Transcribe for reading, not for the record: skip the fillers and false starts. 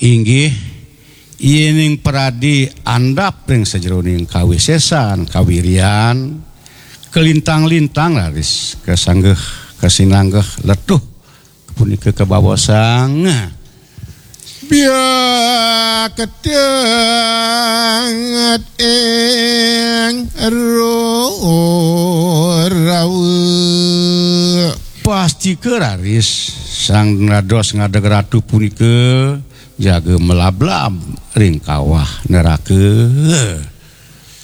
inggih iening peradi andap ring sajeroning kawisesan kawirian kelintang-lintang laris kesanggeh kesinanggeh letuh punika kebawasang biar ketangat eng rawe pasti keraris sang nados ngadeg ratu punika jaga melablab ring kawah neraka